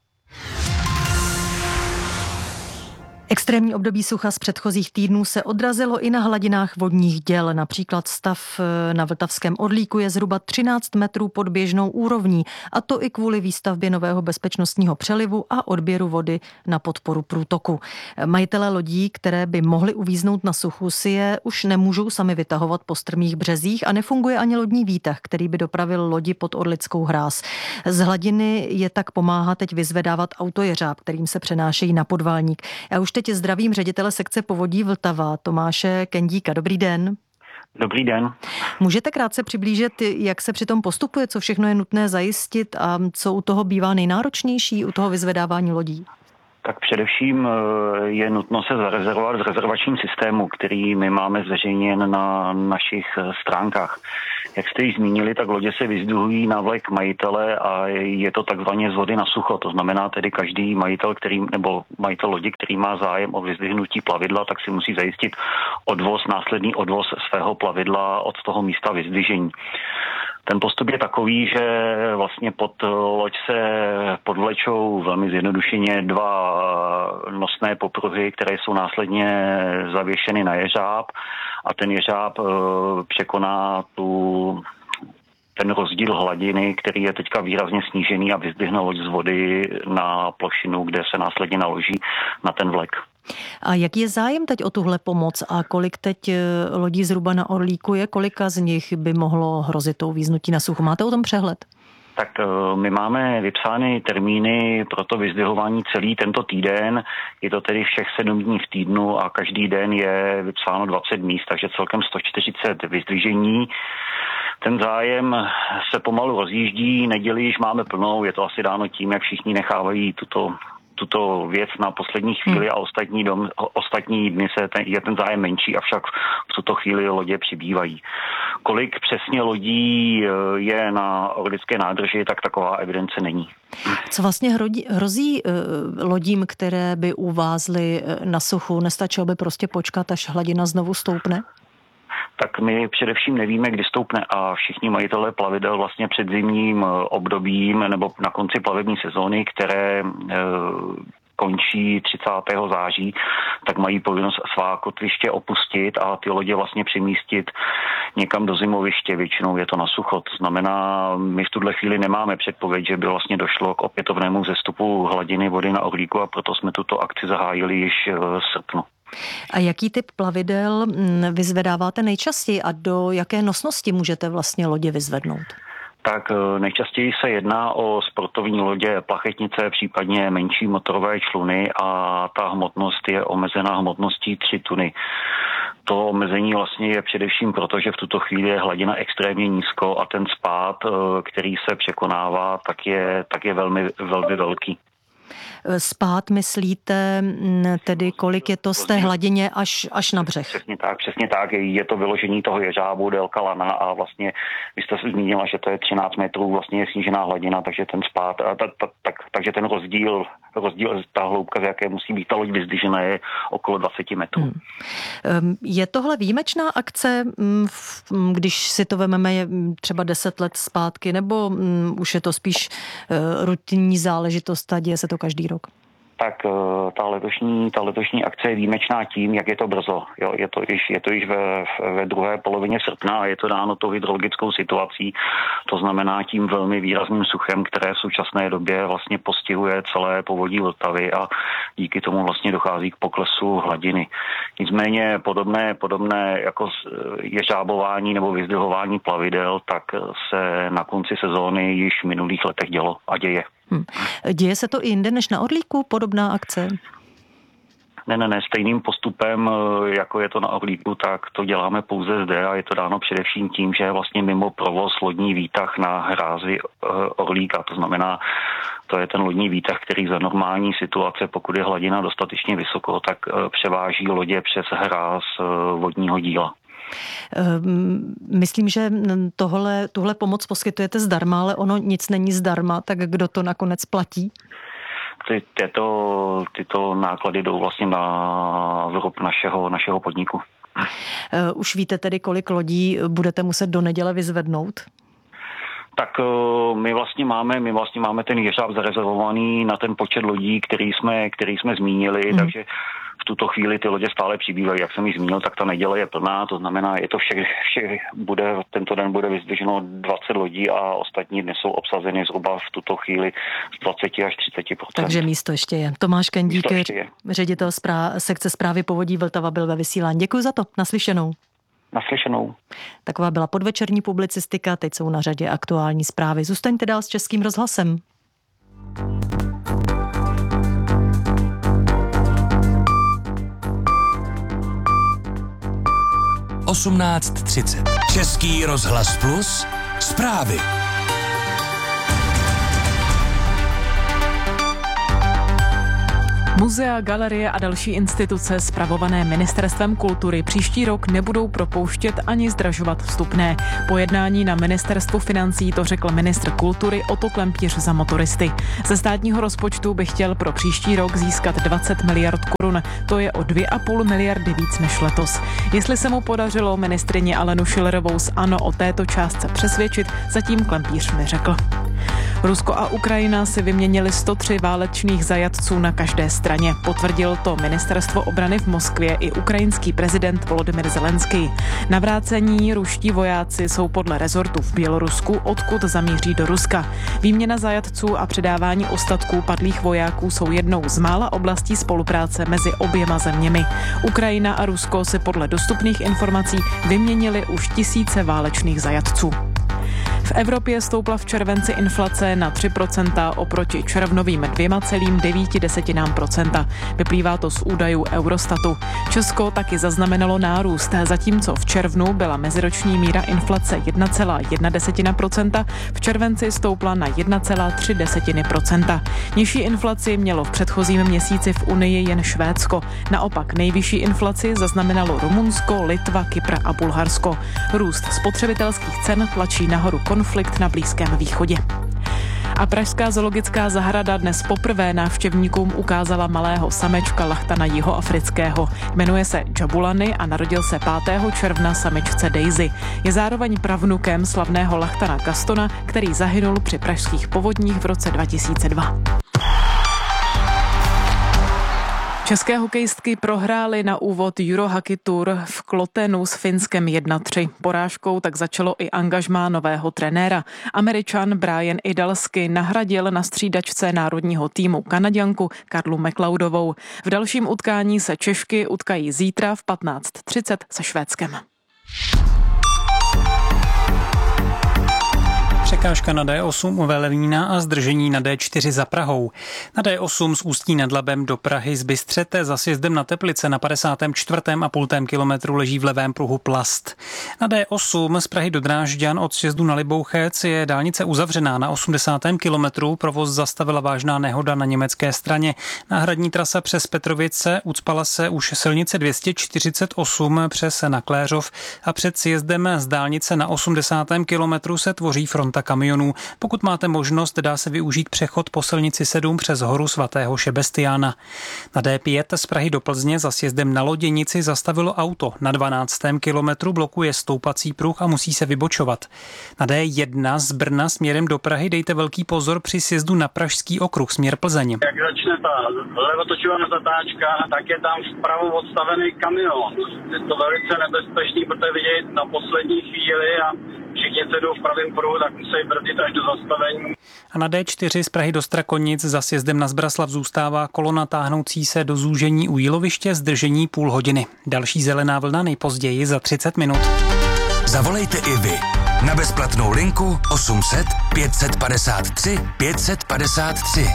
Extrémní období sucha z předchozích týdnů se odrazilo i na hladinách vodních děl. Například stav na Vltavském Orlíku je zhruba 13 metrů pod běžnou úrovní, a to i kvůli výstavbě nového bezpečnostního přelivu a odběru vody na podporu průtoku. Majitelé lodí, které by mohly uvíznout na suchu, si je už nemůžou sami vytahovat po strmých březích a nefunguje ani lodní výtah, který by dopravil lodi pod Orlickou hráz. Z hladiny je tak pomáhá teď vyzvedávat autojeřáb, kterým se přenášejí na podvalník. Já už teď zdravím ředitele sekce povodí Vltava, Tomáše Kendíka. Dobrý den. Dobrý den. Můžete krátce přiblížit, jak se při tom postupuje, co všechno je nutné zajistit a co u toho bývá nejnáročnější, u toho vyzvedávání lodí? Tak především je nutno se zarezervovat z rezervačním systému, který my máme zveřejněn na našich stránkách. Jak jste již zmínili, tak lodě se vyzdvihují na vlek majitele a je to takzvaně z vody na sucho. To znamená tedy každý majitel, nebo majitel lodi, který má zájem o vyzdvihnutí plavidla, tak si musí zajistit následný odvoz svého plavidla od toho místa vyzdvižení. Ten postup je takový, že vlastně pod loď se podvlečou velmi zjednodušeně 2 nosné popruhy, které jsou následně zavěšeny na jeřáb a ten jeřáb překoná ten rozdíl hladiny, který je teďka výrazně snížený a vyzdvihne loď z vody na plošinu, kde se následně naloží na ten vlek. A jaký je zájem teď o tuhle pomoc a kolik teď lodí zhruba na Orlíku je, kolika z nich by mohlo hrozit to uvíznutí na suchu? Máte o tom přehled? Tak my máme vypsány termíny pro to vyzdvihování celý tento týden. Je to tedy všech 7 dní v týdnu a každý den je vypsáno 20 míst, takže celkem 140 vyzdvižení. Ten zájem se pomalu rozjíždí, neděli již máme plnou, je to asi dáno tím, jak všichni nechávají tuto věc na poslední chvíli a ostatní dny je ten zájem menší, avšak v tuto chvíli lodě přibývají. Kolik přesně lodí je na Orlické nádrži, tak taková evidence není. Co vlastně hrozí lodím, které by uvázly na suchu? Nestačilo by prostě počkat, až hladina znovu stoupne? Tak my především nevíme, kdy stoupne a všichni majitelé plavidel vlastně před zimním obdobím nebo na konci plavební sezóny, které končí 30. září, tak mají povinnost svá kotviště opustit a ty lodě vlastně přemístit někam do zimoviště. Většinou je to na sucho. To znamená, my v tuhle chvíli nemáme předpověď, že by vlastně došlo k opětovnému vzestupu hladiny vody na Orlíku a proto jsme tuto akci zahájili již v srpnu. A jaký typ plavidel vyzvedáváte nejčastěji a do jaké nosnosti můžete vlastně lodě vyzvednout? Tak nejčastěji se jedná o sportovní lodě, plachetnice, případně menší motorové čluny a ta hmotnost je omezená hmotností 3 tuny. To omezení vlastně je především proto, že v tuto chvíli je hladina extrémně nízko a ten spád, který se překonává, tak je velmi, velmi velký. Spát myslíte tedy, kolik je to z té hladině až na břeh? Přesně tak. Je to vyložení toho jeřábu, délka lana a vlastně vy jste se zmínila, že to je 13 metrů, vlastně je snížená hladina, takže ten spát, takže ten rozdíl, ta hloubka, z jaké musí být ta loď vyzdvižena, je okolo 20 metrů. Je tohle výjimečná akce, když si to vezmeme třeba 10 let zpátky, nebo už je to spíš rutinní záležitost a děje se to každý rok? Tak ta letošní akce je výjimečná tím, jak je to brzo. Jo, je to již ve druhé polovině srpna a je to dáno tou hydrologickou situací. To znamená tím velmi výrazným suchem, které v současné době vlastně postihuje celé povodí Vltavy a díky tomu vlastně dochází k poklesu hladiny. Nicméně podobné jako jeřábování nebo vyzdvihování plavidel, tak se na konci sezóny již v minulých letech dělo a děje. Děje se to i jinde než na Orlíku, podobná akce? Ne, stejným postupem, jako je to na Orlíku, tak to děláme pouze zde a je to dáno především tím, že vlastně mimo provoz lodní výtah na hrázi Orlíka, to znamená, to je ten lodní výtah, který za normální situace, pokud je hladina dostatečně vysoko, tak převáží lodě přes hráz vodního díla. Myslím, že tuhle pomoc poskytujete zdarma, ale ono nic není zdarma, tak kdo to nakonec platí? Tyto náklady jdou vlastně na vrub našeho podniku. Už víte tedy, kolik lodí budete muset do neděle vyzvednout? Tak my vlastně máme ten jeřáb zarezervovaný na ten počet lodí, který jsme zmínili, takže v tuto chvíli ty lodě stále přibývají. Jak jsem již zmínil, tak ta neděle je plná, to znamená, je to tento den bude vyzdviženo 20 lodí a ostatní dny jsou obsazeny zhruba v tuto chvíli z 20 až 30%. Takže místo ještě je. Tomáš Kendík, ředitel sekce správy povodí Vltava, byl ve vysílání. Děkuji za to. Naslyšenou. Taková byla podvečerní publicistika, teď jsou na řadě aktuální zprávy. Zůstaňte dál s Českým rozhlasem. Český rozhlas Plus, zprávy. Muzea, galerie a další instituce spravované Ministerstvem kultury příští rok nebudou propouštět ani zdražovat vstupné. Po jednání na Ministerstvu financí to řekl ministr kultury Otto Klempíř za Motoristy. Ze státního rozpočtu by chtěl pro příští rok získat 20 miliard korun. To je o 2,5 miliardy víc než letos. Jestli se mu podařilo ministryni Alenu Schillerovou z ANO o této částce přesvědčit, zatím Klempíř neřekl. Rusko a Ukrajina si vyměnili 103 válečných zajatců na každé straně. Potvrdil to ministerstvo obrany v Moskvě i ukrajinský prezident Volodymyr Zelenský. Navrácení ruští vojáci jsou podle rezortu v Bělorusku, odkud zamíří do Ruska. Výměna zajatců a předávání ostatků padlých vojáků jsou jednou z mála oblastí spolupráce mezi oběma zeměmi. Ukrajina a Rusko si podle dostupných informací vyměnili už tisíce válečných zajatců. V Evropě stoupla v červenci inflace na 3% oproti červnovým 2,9%. Vyplývá to z údajů Eurostatu. Česko taky zaznamenalo nárůst, zatímco v červnu byla meziroční míra inflace 1,1%, v červenci stoupla na 1,3%. Nižší inflaci mělo v předchozím měsíci v Unii jen Švédsko. Naopak nejvyšší inflaci zaznamenalo Rumunsko, Litva, Kypr a Bulharsko. Růst spotřebitelských cen tlačí nahoru konflikt na Blízkém východě. A pražská zoologická zahrada dnes poprvé návštěvníkům ukázala malého samečka lachtana jihoafrického. Jmenuje se Jabulani a narodil se 5. června samičce Daisy. Je zároveň pravnukem slavného lachtana Gastona, který zahynul při pražských povodních v roce 2002. České hokejistky prohrály na úvod Eurohockey Tour v Klotenu s Finskem 1-3. Porážkou tak začalo i angažmá nového trenéra. Američan Brian Idalsky nahradil na střídačce národního týmu Kanaďanku Karlu McLeodovou. V dalším utkání se Češky utkají zítra v 15:30 se Švédskem. Překážka na D8 u Velvína a zdržení na D4 za Prahou. Na D8 z Ústí nad Labem do Prahy z Bystřete za sjezdem na Teplice na 54,5 kilometru leží v levém pruhu plast. Na D8 z Prahy do Drážďan od sjezdu na Libouchec je dálnice uzavřená na 80. kilometru. Provoz zastavila vážná nehoda na německé straně. Náhradní trasa přes Petrovice ucpala se už silnice 248 přes Nakléřov a před sjezdem z dálnice na 80. kilometru se tvoří fronta kamionů. Pokud máte možnost, dá se využít přechod po silnici 7 přes horu svatého Šebestiána. Na D5 z Prahy do Plzně za sjezdem na Loděnici zastavilo auto. Na 12. kilometru blokuje stoupací pruh a musí se vybočovat. Na D1 z Brna směrem do Prahy dejte velký pozor při sjezdu na Pražský okruh směr Plzeň. Jak začne ta levotočivá zatáčka, tak je tam vpravo odstavený kamion. Je to velice nebezpečný, protože vidět na poslední chvíli a všichni se jdou v pravém pruhu, tak musí brzdit až do zastavení. A na D4 z Prahy do Strakonic za sjezdem na Zbraslav zůstává kolona táhnoucí se do zúžení u Jíloviště, zdržení půl hodiny. Další zelená vlna nejpozději za 30 minut. Zavolejte i vy. Na bezplatnou linku 800 553 553.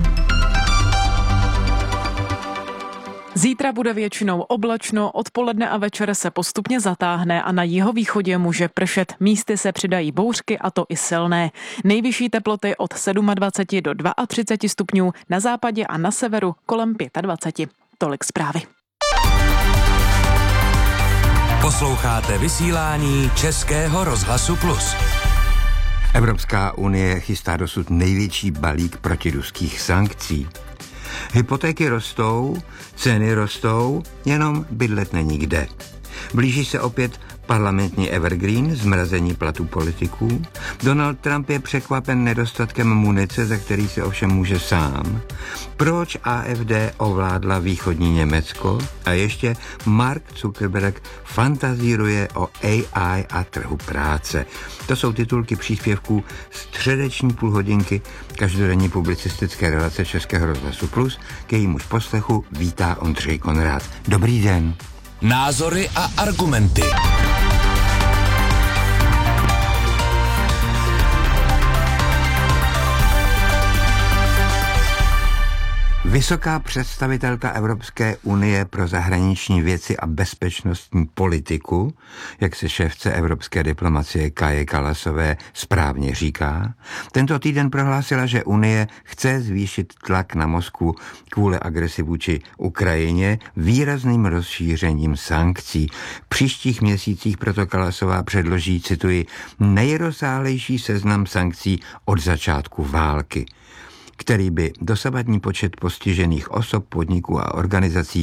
Zítra bude většinou oblačno, odpoledne a večer se postupně zatáhne a na jihovýchodě může pršet. Místy se přidají bouřky, a to i silné. Nejvyšší teploty od 27 do 32 stupňů, na západě a na severu kolem 25. Tolik zprávy. Posloucháte vysílání Českého rozhlasu Plus. Evropská unie chystá dosud největší balík protiruských sankcí. Hypotéky rostou, ceny rostou, jenom bydlet není kde. Blíží se opět parlamentní evergreen, zmrazení platů politiků. Donald Trump je překvapen nedostatkem munice, za který se ovšem může sám. Proč AfD ovládla východní Německo? A ještě Mark Zuckerberg fantazíruje o AI a trhu práce. To jsou titulky příspěvků středeční půlhodinky každodenní publicistické relace Českého rozhlasu Plus. K jejímuž poslechu vítá Ondřej Konrád. Dobrý den. Názory a argumenty. Vysoká představitelka Evropské unie pro zahraniční věci a bezpečnostní politiku, jak se šéfce evropské diplomacie Kaje Kallasové správně říká, tento týden prohlásila, že Unie chce zvýšit tlak na Moskvu kvůli agresi vůči Ukrajině výrazným rozšířením sankcí. V příštích měsících proto Kallasová předloží, cituji, nejrozsáhlejší seznam sankcí od začátku války, který by dosavadní počet postižených osob, podniků a organizací